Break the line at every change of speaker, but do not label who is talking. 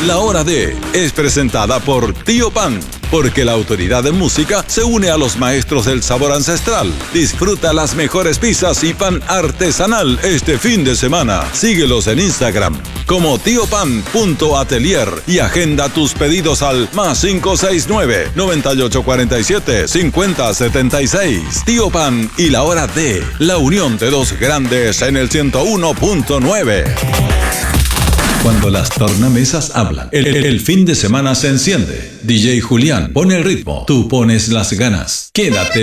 La Hora D es presentada por Tío Pan, porque la autoridad en música se une a los maestros del sabor ancestral. Disfruta las mejores pizzas y pan artesanal este fin de semana. Síguelos en Instagram como tiopan.atelier y agenda tus pedidos al +569 9847 5076. Tío Pan y La Hora D, la unión de dos grandes en el 101.9. Cuando las tornamesas hablan, el fin de semana se enciende. DJ Julián pone el ritmo, tú pones las ganas. Quédate